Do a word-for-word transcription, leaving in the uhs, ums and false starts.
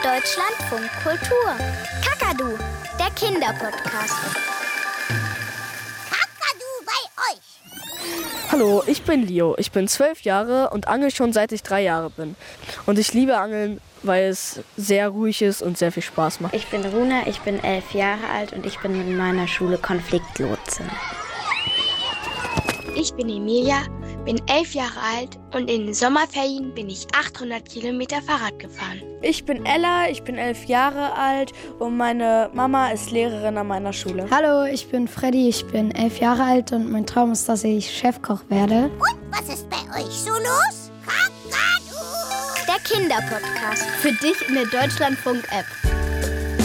Deutschlandfunk Kultur. Kakadu, der Kinderpodcast. Kakadu bei euch. Hallo, ich bin Leo. Ich bin zwölf Jahre und angel schon seit ich drei Jahre bin. Und ich liebe Angeln, weil es sehr ruhig ist und sehr viel Spaß macht. Ich bin Runa, ich bin elf Jahre alt und ich bin in meiner Schule Konfliktlotsin. Ich bin Emilia, bin elf Jahre alt und in den Sommerferien bin ich achthundert Kilometer Fahrrad gefahren. Ich bin Ella, ich bin elf Jahre alt und meine Mama ist Lehrerin an meiner Schule. Hallo, ich bin Freddy, ich bin elf Jahre alt und mein Traum ist, dass ich Chefkoch werde. Und was ist bei euch so los? Kakadu! Der Kinderpodcast. Für dich in der Deutschlandfunk-App.